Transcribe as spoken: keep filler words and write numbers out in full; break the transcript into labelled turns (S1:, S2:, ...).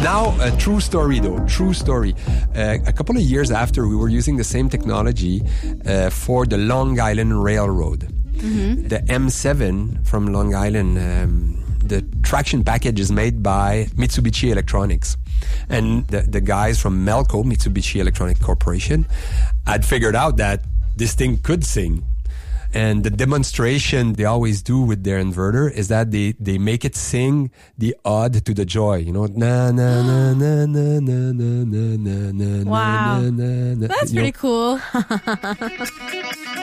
S1: Now, a true story though, true story. Uh, a couple of years after, we were using the same technology uh, for the Long Island Railroad. Mm-hmm. The M seven from Long Island, um, the traction package is made by Mitsubishi Electronics. And the, the guys from Melco, Mitsubishi Electronic Corporation, had figured out that this thing could sing. And the demonstration they always do with their inverter is that they, they make it sing the ode to the joy. You know, na na na na na na na na na na.
S2: Wow.
S1: na na na.
S2: That's
S1: You
S2: pretty
S1: know?
S2: cool.